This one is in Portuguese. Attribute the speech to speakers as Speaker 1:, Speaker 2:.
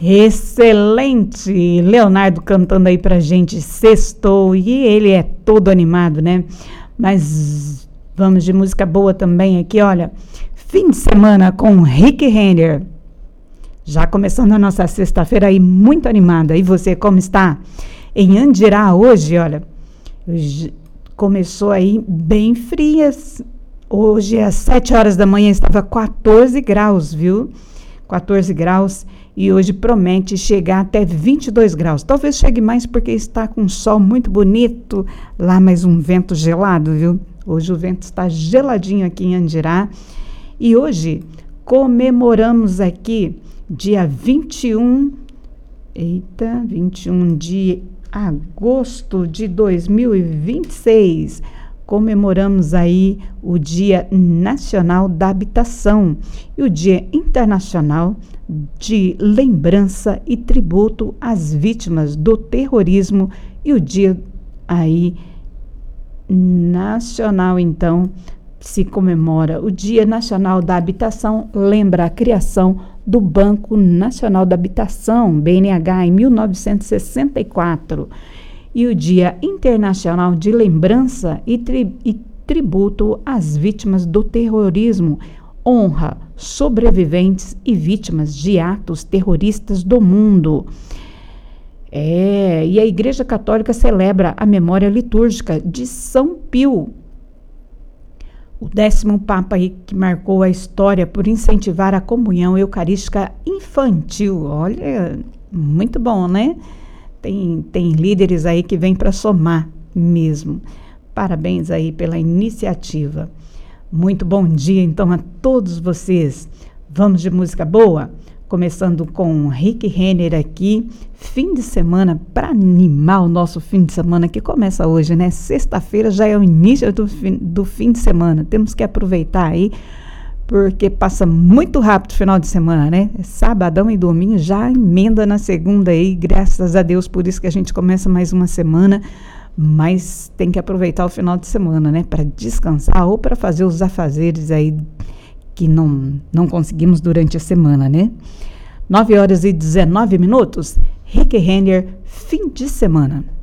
Speaker 1: Excelente! Leonardo cantando aí pra gente, sextou, e ele é todo animado, né? Mas vamos de música boa também aqui, olha. Fim de semana com Rick Renner. Já começando a nossa sexta-feira aí muito animada. E você, como está? Em Andirá hoje, olha, começou aí bem frias. Hoje às 7 horas da manhã estava 14 graus, viu? 14 graus. E hoje promete chegar até 22 graus. Talvez chegue mais porque está com um sol muito bonito. Lá mais um vento gelado, viu? Hoje o vento está geladinho aqui em Andirá. E hoje comemoramos aqui dia 21 de agosto de 2026. Comemoramos aí o Dia Nacional da Habitação e o Dia Internacional de Lembrança e Tributo às Vítimas do Terrorismo e o Dia aí nacional, então, se comemora o Dia Nacional da Habitação, lembra a criação do Banco Nacional da Habitação, BNH, em 1964. E o Dia Internacional de Lembrança e Tributo às Vítimas do Terrorismo honra sobreviventes e vítimas de atos terroristas do mundo. E a Igreja Católica celebra a memória litúrgica de São Pio, o 10º Papa aí que marcou a história por incentivar a comunhão eucarística infantil. Olha, muito bom, né? Tem líderes aí que vêm para somar mesmo. Parabéns aí pela iniciativa. Muito bom dia, então, a todos vocês. Vamos de música boa? Começando com Rick Renner aqui, fim de semana, para animar o nosso fim de semana, que começa hoje, né? Sexta-feira já é o início do fim de semana. Temos que aproveitar aí, porque passa muito rápido o final de semana, né? Sabadão e domingo já emenda na segunda aí, graças a Deus, por isso que a gente começa mais uma semana, mas tem que aproveitar o final de semana, né? Para descansar ou para fazer os afazeres aí que não conseguimos durante a semana, né? 9 horas e 19 minutos, Rick Renner, fim de semana.